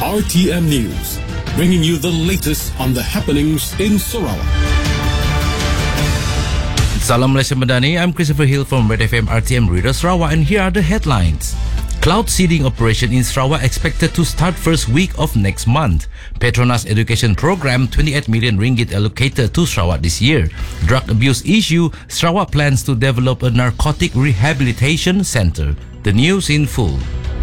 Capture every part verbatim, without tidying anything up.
R T M News, bringing you the latest on the happenings in Sarawak. Salam Malaysia Madani, I'm Christopher Hill from Red F M R T M Reader Sarawak, and here are the headlines. Cloud seeding operation in Sarawak expected to start first week of next month. Petronas Education Program, twenty-eight million ringgit allocated to Sarawak this year. Drug abuse issue, Sarawak plans to develop a narcotic rehabilitation center. The news in full.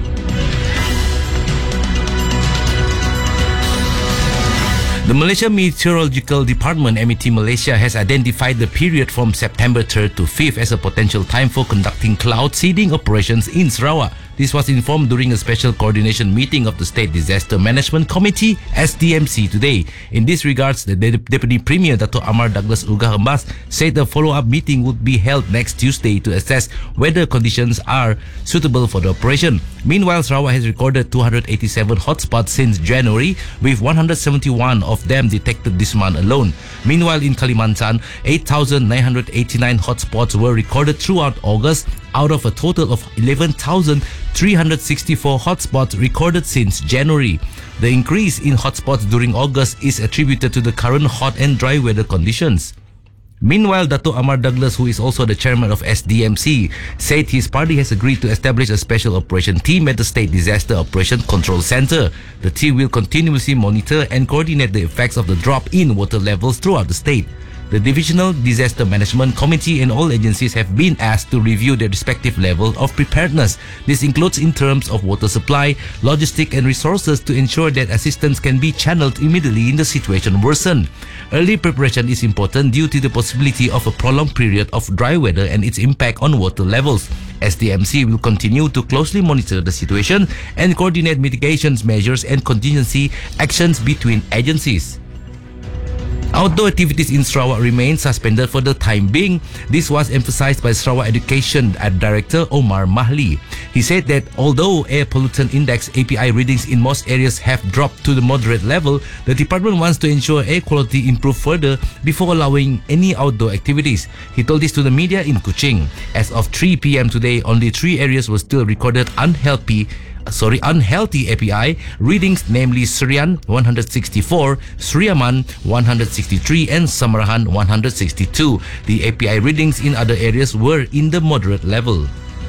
The Malaysia Meteorological Department, M E T Malaysia, has identified the period from September third to fifth as a potential time for conducting cloud seeding operations in Sarawak. This was informed during a special coordination meeting of the State Disaster Management Committee, S D M C, today. In this regards, the De- Deputy Premier, Dato' Amar Douglas Ugah Embas, said a follow-up meeting would be held next Tuesday to assess whether conditions are suitable for the operation. Meanwhile, Sarawak has recorded two hundred eighty-seven hotspots since January, with one hundred seventy-one of them detected this month alone. Meanwhile, in Kalimantan, eight thousand nine hundred eighty-nine hotspots were recorded throughout August, out of a total of eleven thousand three hundred sixty-four hotspots recorded since January. The increase in hotspots during August is attributed to the current hot and dry weather conditions. Meanwhile, Dato' Amar Douglas, who is also the chairman of S D M C, said his party has agreed to establish a special operation team at the State Disaster Operation Control Center. The team will continuously monitor and coordinate the effects of the drop in water levels throughout the state. The Divisional Disaster Management Committee and all agencies have been asked to review their respective level of preparedness. This includes in terms of water supply, logistic and resources to ensure that assistance can be channeled immediately in the situation worsen. Early preparation is important due to the possibility of a prolonged period of dry weather and its impact on water levels. S D M C will continue to closely monitor the situation and coordinate mitigations measures and contingency actions between agencies. Outdoor activities in Sarawak remain suspended for the time being. This was emphasized by Sarawak Education Director Omar Mahli. He said that although air pollutant index A P I readings in most areas have dropped to the moderate level, the department wants to ensure air quality improve further before allowing any outdoor activities. He told this to the media in Kuching. As of three p m today, only three areas were still recorded unhealthy Sorry, unhealthy A P I readings, namely Serian one hundred sixty-four, Seriaman one hundred sixty-three and Samarahan one hundred sixty-two. The A P I readings in other areas were in the moderate level.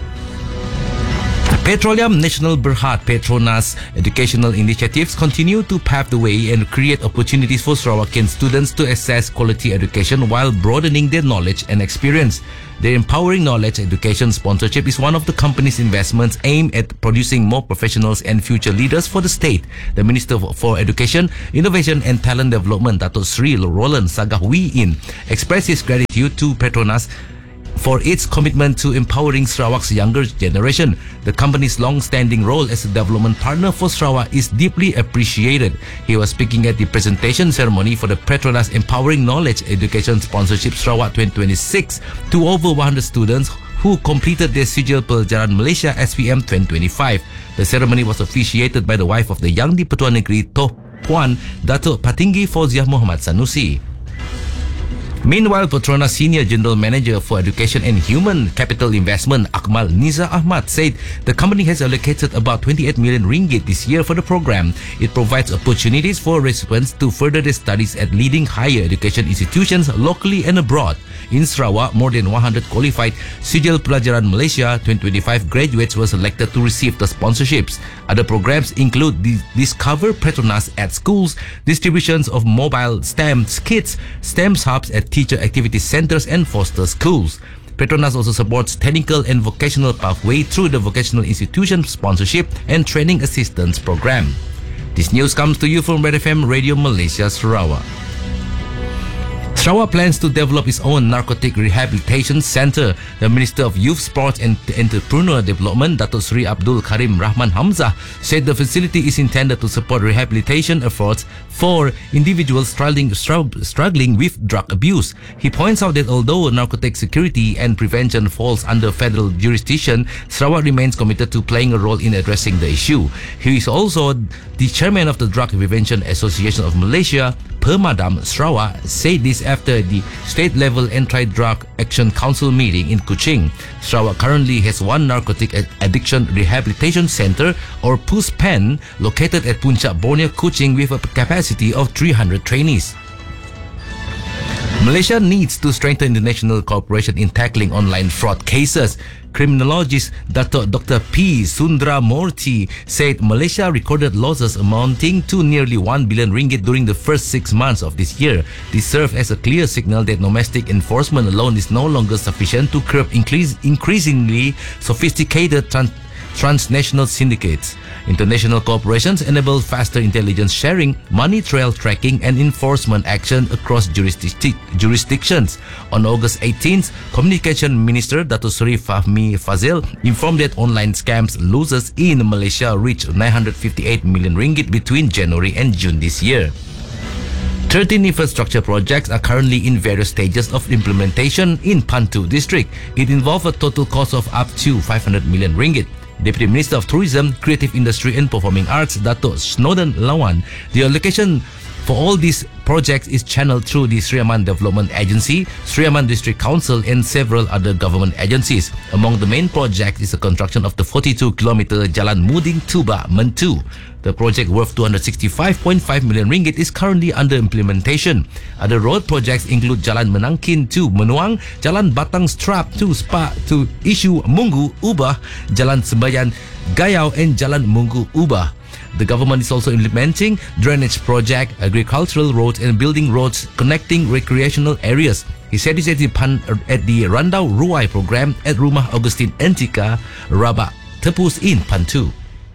Petroleum Nasional Berhad Petronas educational initiatives continue to pave the way and create opportunities for Sarawakian students to access quality education while broadening their knowledge and experience. The Empowering Knowledge Education sponsorship is one of the company's investments aimed at producing more professionals and future leaders for the state. The Minister for Education, Innovation and Talent Development, Dato' Sri Roland Sagahwiin, expressed his gratitude to Petronas for its commitment to empowering Sarawak's younger generation. The company's long-standing role as a development partner for Sarawak is deeply appreciated. He was speaking at the presentation ceremony for the Petronas Empowering Knowledge Education Sponsorship Sarawak twenty twenty-six to over one hundred students who completed their Sijil Pelajaran Malaysia S P M twenty twenty-five. The ceremony was officiated by the wife of the Yang di-Pertuan Negeri Toh Puan, Dato' Patinggi Fauziah Muhammad Sanusi. Meanwhile, Petronas Senior General Manager for Education and Human Capital Investment, Akmal Niza Ahmad, said the company has allocated about twenty-eight million ringgit this year for the program. It provides opportunities for recipients to further their studies at leading higher education institutions locally and abroad. In Sarawak, more than one hundred qualified Sijil Pelajaran Malaysia twenty twenty-five graduates were selected to receive the sponsorships. Other programs include the Discover Petronas at schools, distributions of mobile STEM kits, STEM hubs at teacher activity centers and foster schools. Petronas also supports technical and vocational pathway through the Vocational Institution Sponsorship and Training Assistance Program. This news comes to you from Red F M Radio Malaysia, Sarawak. Sarawak plans to develop its own narcotic rehabilitation center. The Minister of Youth, Sports and Entrepreneur Development, Dato' Sri Abdul Karim Rahman Hamzah, said the facility is intended to support rehabilitation efforts for individuals struggling, struggling with drug abuse. He points out that although narcotic security and prevention falls under federal jurisdiction, Sarawak remains committed to playing a role in addressing the issue. He is also the chairman of the Drug Prevention Association of Malaysia, Permadam Sarawak, said this after the state-level Anti-Drug Action Council meeting in Kuching. Sarawak currently has one narcotic addiction rehabilitation center, or PUSPEN, located at Puncak Borneo, Kuching, with a capacity of three hundred trainees. Malaysia needs to strengthen international cooperation in tackling online fraud cases. Criminologist Doctor P. Sundramurti said Malaysia recorded losses amounting to nearly one billion ringgit during the first six months of this year. This served as a clear signal that domestic enforcement alone is no longer sufficient to curb increase, increasingly sophisticated trans transnational syndicates. International cooperations enable faster intelligence sharing, money trail tracking, and enforcement action across jurisdic jurisdictions. On August eighteenth, Communication Minister Dato Seri Fahmi Fazil informed that online scams losses in Malaysia reached nine hundred fifty-eight million ringgit between January and June this year. thirteen infrastructure projects are currently in various stages of implementation in Pantu district. It involves a total cost of up to five hundred million ringgit. Deputy Minister of Tourism, Creative Industry and Performing Arts, Dato Snowden Lawan, the allocation for all these projects is channeled through the Sri Aman Development Agency, Sri Aman District Council, and several other government agencies. Among the main projects is the construction of the forty-two kilometer Jalan Muding Tuba Mentu. The project, worth two hundred sixty-five point five million ringgit, is currently under implementation. Other road projects include Jalan Menangkin to Menuang, Jalan Batang Strap to Spa to Isu Munggu Ubah, Jalan Sembayan Gayau, and Jalan Munggu Ubah. The government is also implementing drainage project, agricultural roads, and building roads connecting recreational areas. He said this at the, Pan, at the Randau Ruai program at Rumah Augustine Antika, Rabak Tepus in Pantu.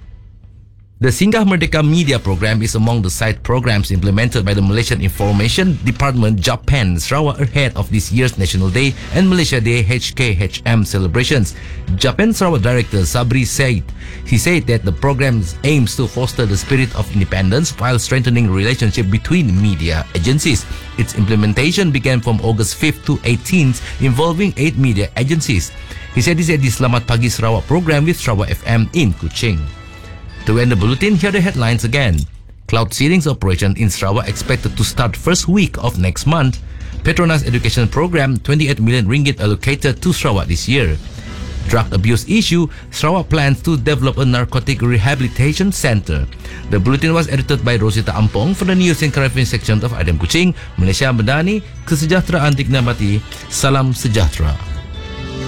The Singgah Merdeka Media program is among the side programs implemented by the Malaysian Information Department Japan Sarawak ahead of this year's National Day and Malaysia Day H K H M celebrations. Japan Sarawak Director Sabri said, he said that the program aims to foster the spirit of independence while strengthening relationship between media agencies. Its implementation began from August fifth to eighteenth, involving eight media agencies. He said this at the Selamat Pagi Sarawak program with Sarawak F M in Kuching. To end the bulletin, here are the headlines again. Cloud seedings operation in Sarawak expected to start first week of next month. Petronas Education Program, twenty-eight million ringgit allocated to Sarawak this year. Drug abuse issue, Sarawak plans to develop a narcotic rehabilitation center. The bulletin was edited by Rosita Ampong for the News and Current Affairs section of Adam Kuching, Malaysia Madani, Kesejahteraan Diknamati, Salam Sejahtera.